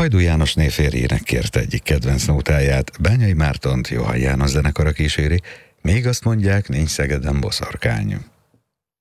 Hajdú János név férjének kérte egyik kedvenc nótáját, Bányai Mártont Johann János zenekara kíséri, még azt mondják, nincs Szegeden boszorkány.